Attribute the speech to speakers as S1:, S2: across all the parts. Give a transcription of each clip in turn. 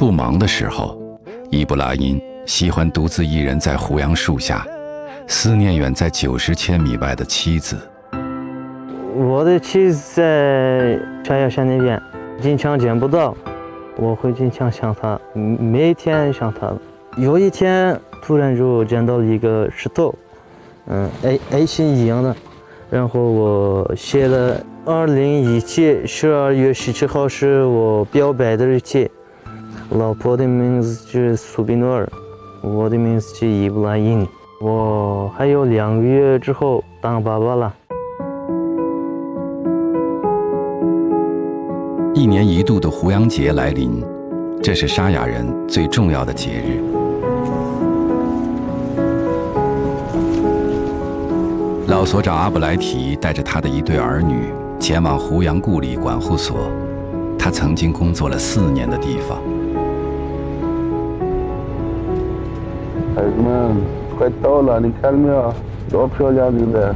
S1: 不忙的时候，伊布拉因喜欢独自一人在胡杨树下，思念远在90千米外的妻子。
S2: 我的妻子在沙雅山那边，经常见不到，我会经常想她，每天想她。有一天突然就见到了一个石头，A 型一样的，然后我写了2017 12月17号是我表白的日期，老婆的名字是苏比诺尔，我的名字是伊布拉因。我还有2个月之后当爸爸了。
S1: 1年1度的胡杨节来临，这是沙雅人最重要的节日。老所长阿布莱提带着他的一对儿女前往胡杨故里管护所，他曾经工作了4年的地方。
S3: 孩子们，快到了，你看到没有？多漂亮，对不对？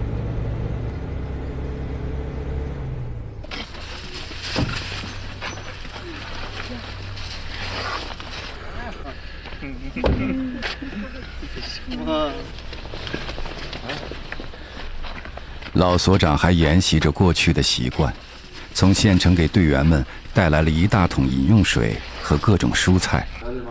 S1: 老所长还沿袭着过去的习惯，从县城给队员们带来了1大桶饮用水和各种蔬菜。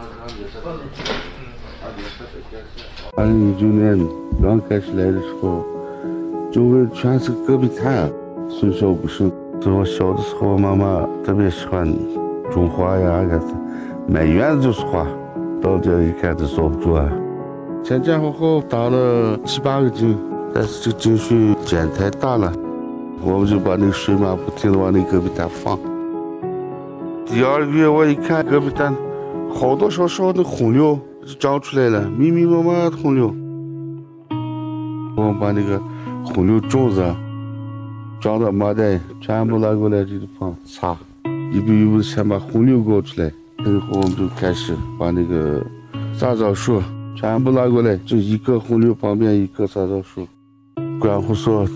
S3: 2019年刚开始来的时候，周围全是戈壁滩，水少不胜。我小的时候，妈妈特别喜欢种花呀，满院子就是花，到这一看就坐不住啊。前前后后打了7、8个井，但是这井水涧太大了，我们就把那个水马不停地往那戈壁滩放。第2个月我一看戈壁滩好多少少的洪流就长出来了，密密麻麻的洪流。我们把那个洪流种子装到麻袋，全部拿过来这地方擦，一步一步先把洪流搞出来，然后我们就开始把那个杂草树全部拿过来，就一个洪流旁边一棵杂草树。管护所